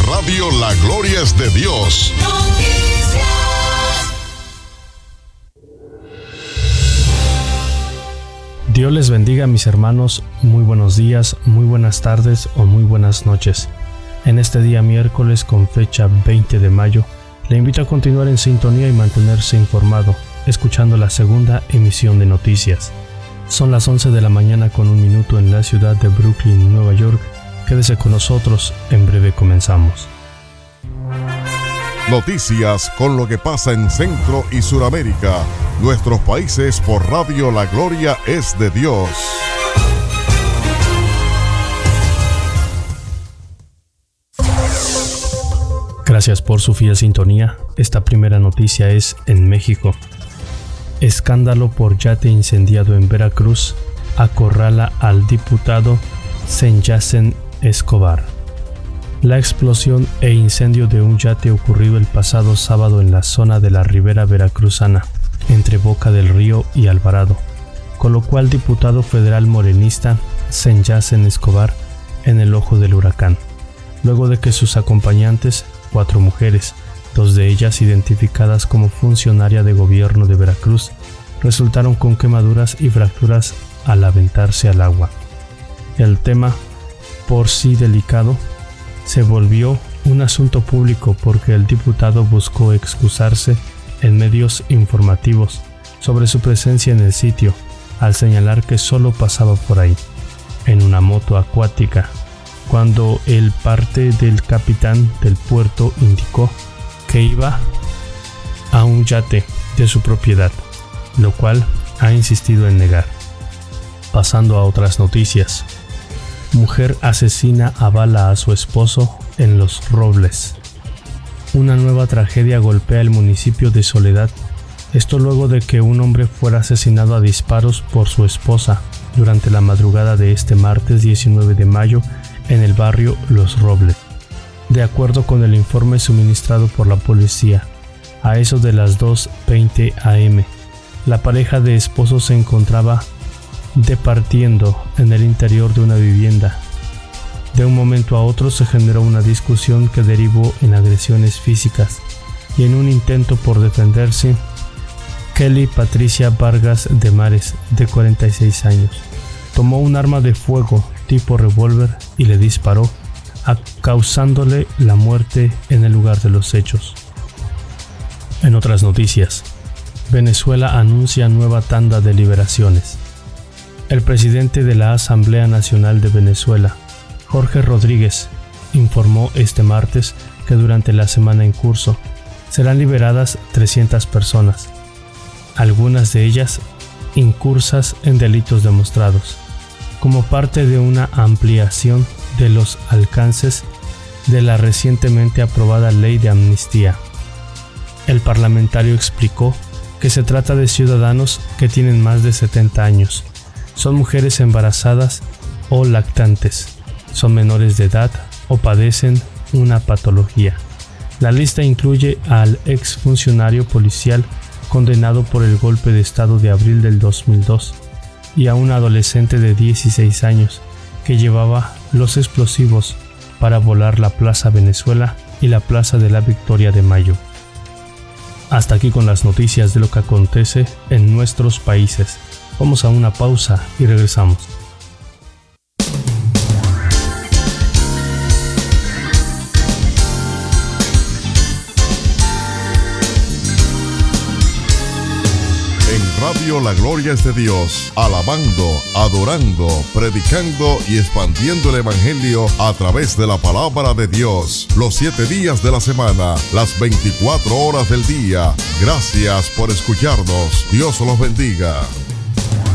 Radio La Gloria es de Dios. Dios les bendiga, mis hermanos. Muy buenos días, muy buenas tardes o muy buenas noches. En este día miércoles con fecha 20 de mayo, le invito a continuar en sintonía y mantenerse informado, escuchando la segunda emisión de noticias. Son las 11 de la mañana con 1 minuto en la ciudad de Brooklyn, Nueva York. Quédese con nosotros, en breve comenzamos. Noticias con lo que pasa en Centro y Suramérica, nuestros países por Radio La Gloria es de Dios. Gracias por su fiel sintonía. Esta primera noticia es en México. Escándalo por yate incendiado en Veracruz acorrala al diputado Senyacen Escobar. La explosión e incendio de un yate ocurrido el pasado sábado en la zona de la Ribera Veracruzana, entre Boca del Río y Alvarado, colocó al diputado federal morenista Senyacen Escobar en el ojo del huracán, luego de que sus acompañantes, 4 mujeres, 2 de ellas identificadas como funcionaria de gobierno de Veracruz, resultaron con quemaduras y fracturas al aventarse al agua. El tema, por sí delicado, se volvió un asunto público porque el diputado buscó excusarse en medios informativos sobre su presencia en el sitio, al señalar que solo pasaba por ahí, en una moto acuática, cuando el parte del capitán del puerto indicó que iba a un yate de su propiedad, lo cual ha insistido en negar. Pasando a otras noticias. Mujer asesina a bala a su esposo en Los Robles. Una nueva tragedia golpea el municipio de Soledad. Esto luego de que un hombre fuera asesinado a disparos por su esposa durante la madrugada de este martes 19 de mayo en el barrio Los Robles. De acuerdo con el informe suministrado por la policía, a eso de las 2:20 a.m., la pareja de esposos se encontraba departiendo en el interior de una vivienda. De un momento a otro se generó una discusión que derivó en agresiones físicas y en un intento por defenderse, Kelly Patricia Vargas de Mares, de 46 años, tomó un arma de fuego tipo revólver y le disparó, causándole la muerte en el lugar de los hechos. En otras noticias, Venezuela anuncia nueva tanda de liberaciones. El presidente de la Asamblea Nacional de Venezuela, Jorge Rodríguez, informó este martes que durante la semana en curso serán liberadas 300 personas, algunas de ellas incursas en delitos demostrados, como parte de una ampliación de los alcances de la recientemente aprobada ley de amnistía. El parlamentario explicó que se trata de ciudadanos que tienen más de 70 años, son mujeres embarazadas o lactantes, son menores de edad o padecen una patología. La lista incluye al exfuncionario policial condenado por el golpe de estado de abril del 2002 y a un adolescente de 16 años que llevaba los explosivos para volar la Plaza Venezuela y la Plaza de la Victoria de Mayo. Hasta aquí con las noticias de lo que acontece en nuestros países. Vamos a una pausa y regresamos. En Radio La Gloria es de Dios, alabando, adorando, predicando y expandiendo el Evangelio a través de la palabra de Dios, los 7 días de la semana, las 24 horas del día. Gracias por escucharnos. Dios los bendiga.